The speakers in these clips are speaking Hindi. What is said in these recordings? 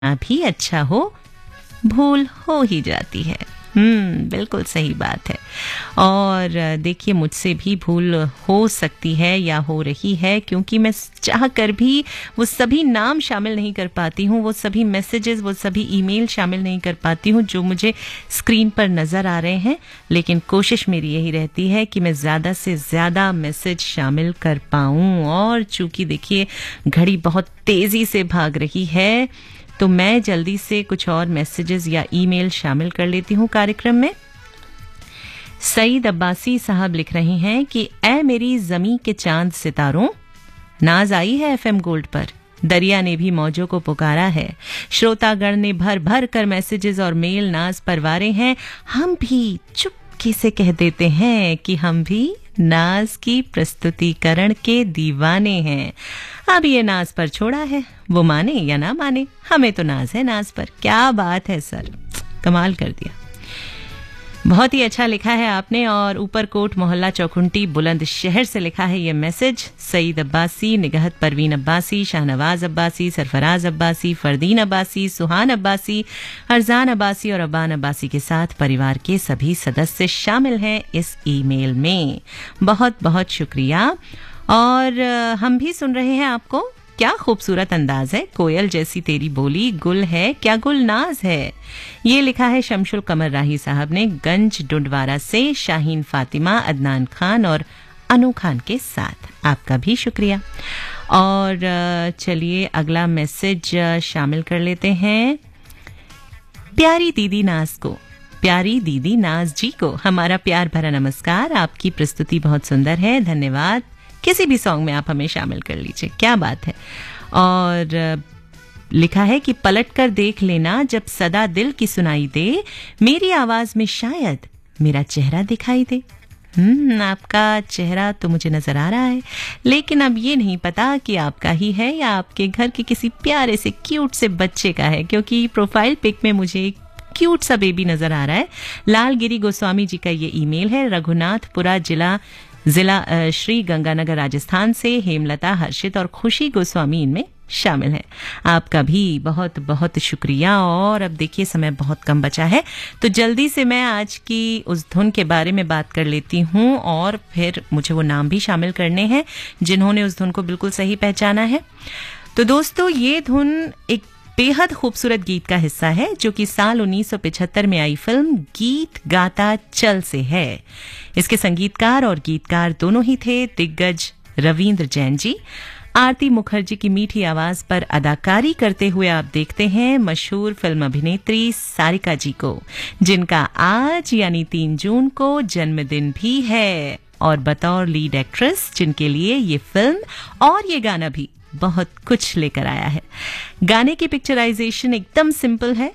भी अच्छा हो, भूल हो ही जाती है। बिल्कुल सही बात है। और देखिए, मुझसे भी भूल हो सकती है या हो रही है, क्योंकि मैं चाह कर भी वो सभी नाम शामिल नहीं कर पाती हूँ, वो सभी मैसेजेस, वो सभी ईमेल शामिल नहीं कर पाती हूँ जो मुझे स्क्रीन पर नज़र आ रहे हैं। लेकिन कोशिश मेरी यही रहती है कि मैं ज़्यादा से ज़्यादा मैसेज शामिल कर पाऊँ। और चूँकि देखिए घड़ी बहुत तेज़ी से भाग रही है, तो मैं जल्दी से कुछ और मैसेजेस या ईमेल शामिल कर लेती हूँ कार्यक्रम में। सईद अब्बासी साहब लिख रहे हैं कि ऐ मेरी ज़मीं के चांद सितारों, नाज आई है एफएम गोल्ड पर, दरिया ने भी मौजों को पुकारा है, श्रोतागण ने भर भर कर मैसेजेस और मेल नाज परवारे हैं, हम भी चुपके से कह देते हैं कि हम भी नाज की प्रस्तुतिकरण के दीवाने हैं। अब ये नाज पर छोड़ा है, वो माने या ना माने, हमें तो नाज है नाज पर। क्या बात है सर, कमाल कर दिया। बहुत ही अच्छा लिखा है आपने। और ऊपरकोट मोहल्ला चौखुंटी बुलंदशहर से लिखा है ये मैसेज। सईद अब्बासी, निगहत परवीन अब्बासी, शाहनवाज अब्बासी, सरफराज अब्बासी, फरदीन अब्बासी, सुहान अब्बासी, अरजान अब्बासी और अब्बान अब्बासी के साथ परिवार के सभी सदस्य शामिल हैं इस ईमेल में। बहुत बहुत शुक्रिया। और हम भी सुन रहे हैं आपको। क्या खूबसूरत अंदाज है, कोयल जैसी तेरी बोली, गुल है क्या गुल नाज है। ये लिखा है शमशुल कमर राही साहब ने गंज डुंडवारा से, शाहीन फातिमा, अदनान खान और अनु खान के साथ। आपका भी शुक्रिया। और चलिए अगला मैसेज शामिल कर लेते हैं। प्यारी दीदी नाज को, प्यारी दीदी नाज जी को हमारा प्यार भरा नमस्कार। आपकी प्रस्तुति बहुत सुंदर है, धन्यवाद। किसी भी सॉन्ग में आप हमें शामिल कर लीजिए, क्या बात है। और लिखा है कि पलट कर देख लेना जब सदा दिल की सुनाई दे, मेरी आवाज में शायद मेरा चेहरा दिखाई दे। आपका चेहरा तो मुझे नजर आ रहा है, लेकिन अब ये नहीं पता कि आपका ही है या आपके घर के किसी प्यारे से क्यूट से बच्चे का है, क्योंकि प्रोफाइल पिक में मुझे एक क्यूट सा बेबी नजर आ रहा है। लालगिरी गोस्वामी जी का ये ईमेल है। रघुनाथपुरा जिला श्री गंगानगर राजस्थान से हेमलता, हर्षित और खुशी गोस्वामी इनमें शामिल है। आपका भी बहुत बहुत शुक्रिया। और अब देखिए समय बहुत कम बचा है, तो जल्दी से मैं आज की उस धुन के बारे में बात कर लेती हूँ, और फिर मुझे वो नाम भी शामिल करने हैं जिन्होंने उस धुन को बिल्कुल सही पहचाना है। तो दोस्तों, ये धुन एक बेहद खूबसूरत गीत का हिस्सा है जो कि साल 1975 में आई फिल्म गीत गाता चल से है। इसके संगीतकार और गीतकार दोनों ही थे दिग्गज रविंद्र जैन जी। आरती मुखर्जी की मीठी आवाज पर अदाकारी करते हुए आप देखते हैं मशहूर फिल्म अभिनेत्री सारिका जी को, जिनका आज यानी 3 जून को जन्मदिन भी है, और बतौर लीड एक्ट्रेस जिनके लिए ये फिल्म और ये गाना भी बहुत कुछ लेकर आया है। गाने की पिक्चराइजेशन एकदम सिंपल है,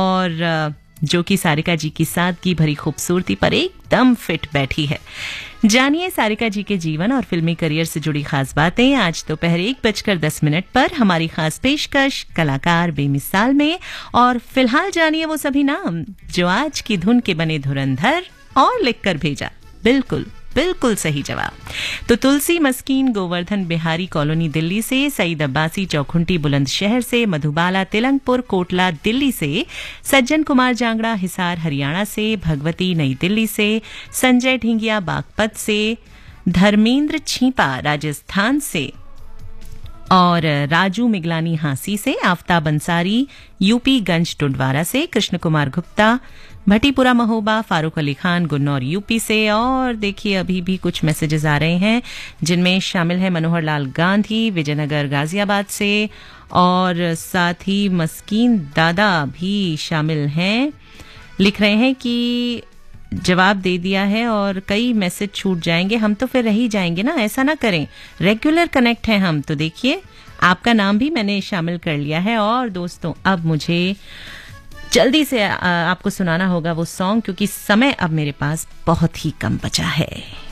और जो कि सारिका जी की सादगी भरी खूबसूरती पर एकदम फिट बैठी है। जानिए सारिका जी के जीवन और फिल्मी करियर से जुड़ी खास बातें आज दोपहर 1:10 पर हमारी खास पेशकश कलाकार बेमिसाल में। और फिलहाल जानिए वो सभी नाम जो आज की धुन के बने धुरंधर और लिखकर भेजा बिल्कुल बिल्कुल सही जवाब। तो तुलसी मस्कीन गोवर्धन बिहारी कॉलोनी दिल्ली से, सईद अब्बासी चौखुंटी बुलंदशहर से, मधुबाला तिलंगपुर कोटला दिल्ली से, सज्जन कुमार जांगड़ा हिसार हरियाणा से, भगवती नई दिल्ली से, संजय ढिंगिया बागपत से, धर्मेंद्र छीपा राजस्थान से, और राजू मिगलानी हांसी से, आफ्ताब अंसारी यूपी गंज टुंडवारा से, कृष्ण कुमार गुप्ता भटीपुरा महोबा, फारूक अली खान गुन्नौर यूपी से। और देखिए अभी भी कुछ मैसेजेस आ रहे हैं जिनमें शामिल है मनोहर लाल गांधी विजयनगर गाजियाबाद से, और साथ ही मस्कीन दादा भी शामिल हैं। लिख रहे हैं कि जवाब दे दिया है और कई मैसेज छूट जाएंगे, हम तो फिर रह ही जाएंगे ना, ऐसा ना करें, रेगुलर कनेक्ट हैं हम। तो देखिए आपका नाम भी मैंने शामिल कर लिया है। और दोस्तों अब मुझे जल्दी से आपको सुनाना होगा वो सॉन्ग, क्योंकि समय अब मेरे पास बहुत ही कम बचा है।